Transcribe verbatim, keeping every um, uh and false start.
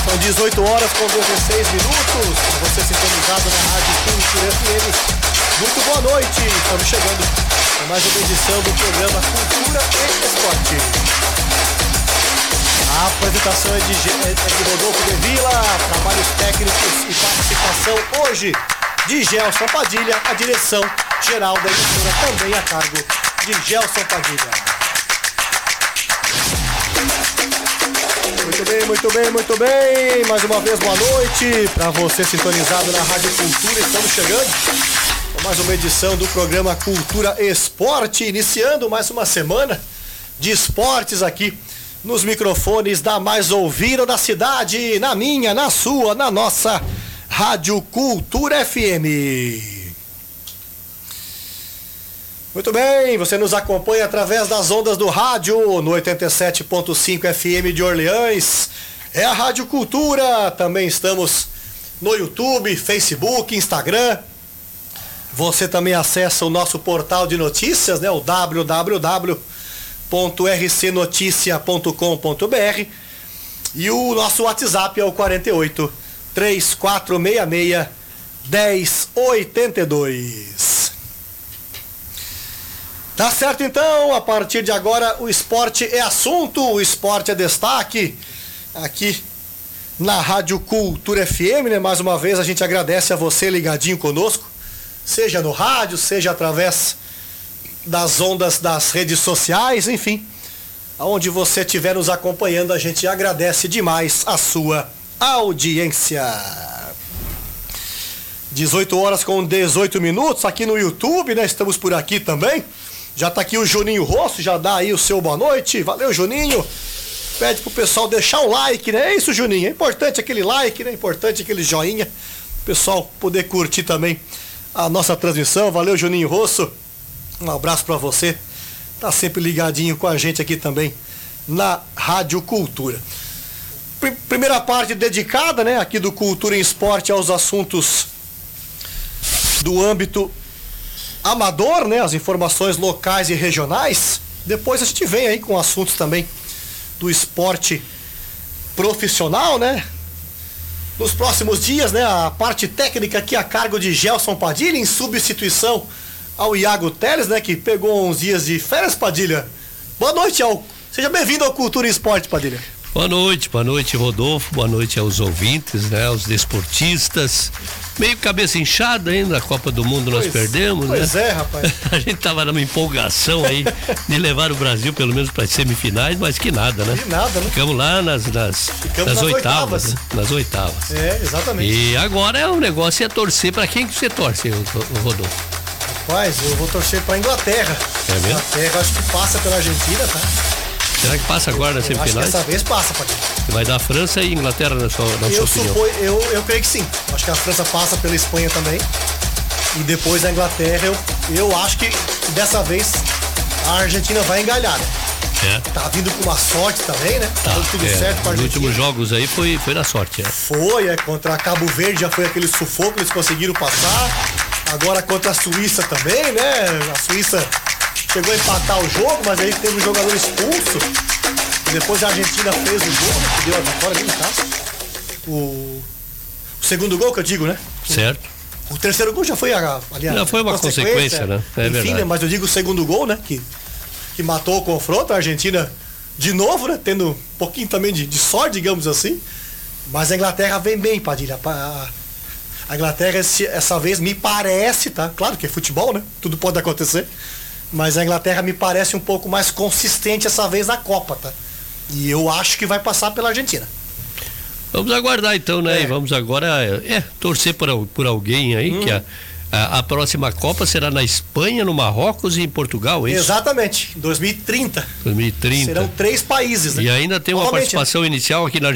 São dezoito horas com dezesseis minutos. Você sintonizado na Rádio Cultura F M. Muito boa noite. Estamos chegando com mais uma edição do programa Cultura e Esporte. A apresentação é de, é de Rodolfo de Vila, trabalhos técnicos e participação hoje de Gelson Padilha, a direção geral da emissora também a cargo de Gelson Padilha. Muito bem, muito bem, muito bem. Mais uma vez, boa noite para você sintonizado na Rádio Cultura. Estamos chegando com mais uma edição do programa Cultura Esporte, iniciando mais uma semana de esportes aqui nos microfones da mais ouvida da cidade, na minha, na sua, na nossa Rádio Cultura F M. Muito bem, você nos acompanha através das ondas do rádio no oitenta e sete ponto cinco F M de Orleans. É a Rádio Cultura. Também estamos no YouTube, Facebook, Instagram. Você também acessa o nosso portal de notícias, né? O w w w ponto r c noticia ponto com ponto b r. E o nosso WhatsApp é o quarenta e oito, três quatro seis seis, dez oitenta e dois. Tá certo então, a partir de agora o esporte é assunto, o esporte é destaque aqui na Rádio Cultura F M, né? Mais uma vez a gente agradece a você ligadinho conosco, seja no rádio, seja através das ondas das redes sociais, enfim, aonde você estiver nos acompanhando, a gente agradece demais a sua audiência. dezoito horas com dezoito minutos aqui no YouTube, né? Estamos por aqui também. Já tá aqui o Juninho Rosso, já dá aí o seu boa noite. Valeu, Juninho. Pede pro pessoal deixar o like, né? É isso, Juninho. É importante aquele like, né? É importante aquele joinha. O pessoal poder curtir também a nossa transmissão. Valeu, Juninho Rosso. Um abraço pra você. Tá sempre ligadinho com a gente aqui também na Rádio Cultura. Primeira parte dedicada, né? Aqui do Cultura em Esporte aos assuntos do âmbito amador, né? As informações locais e regionais. Depois a gente vem aí com assuntos também do esporte profissional, né? Nos próximos dias, né? A parte técnica aqui a cargo de Gelson Padilha, em substituição ao Iago Teles, né? Que pegou uns dias de férias, Padilha. Boa noite, ao... seja bem-vindo ao Cultura e Esporte, Padilha. Boa noite, boa noite, Rodolfo, boa noite aos ouvintes, né? Aos desportistas. Meio cabeça inchada ainda, a Copa do Mundo nós pois, perdemos, pois né? Pois é, rapaz. A gente tava numa empolgação aí de levar o Brasil pelo menos para as semifinais, mas que nada, né? Que nada, né? Ficamos lá nas, nas, Ficamos nas, nas oitavas, oitavas. Né? Nas oitavas. É, exatamente. E agora é um negócio é torcer. Para quem que você torce, o, o Rodolfo? Rapaz, eu vou torcer pra Inglaterra. É mesmo? Inglaterra, acho que passa pela Argentina, tá? Será que passa agora nas semifinais? Acho que dessa vez passa, Padilha. Vai dar França e Inglaterra na sua, na eu sua opinião? Supor, eu, eu creio que sim. Acho que a França passa pela Espanha também. E depois a Inglaterra, eu, eu acho que dessa vez a Argentina vai engalhar, né? É. Tá vindo com uma sorte também, né? Tá tudo é, certo com a Argentina. Nos últimos jogos aí foi, foi na sorte, é. Foi, é. Contra Cabo Verde já foi aquele sufoco, eles conseguiram passar. Agora contra a Suíça também, né? A Suíça chegou a empatar o jogo, mas aí teve um jogador expulso. Depois a Argentina fez o gol, né, que deu a vitória ali no caso. O, o segundo gol que eu digo, né? Certo. O, o terceiro gol já foi a, ali a Já foi uma consequência, consequência né? É enfim, verdade. Né? Mas eu digo o segundo gol, né? Que, que matou o confronto. A Argentina de novo, né? Tendo um pouquinho também de, de sorte, digamos assim. Mas a Inglaterra vem bem, Padilha. A, a Inglaterra esse, essa vez me parece, tá? Claro que é futebol, né? Tudo pode acontecer. Mas a Inglaterra me parece um pouco mais consistente essa vez na Copa, tá? E eu acho que vai passar pela Argentina. Vamos aguardar então, né? É. E vamos agora é, torcer por, por alguém aí, hum. que a, a, a próxima Copa será na Espanha, no Marrocos e em Portugal, é isso? Exatamente, dois mil e trinta. dois mil e trinta. Serão três países, né? E ainda tem uma Novamente, participação né? inicial aqui na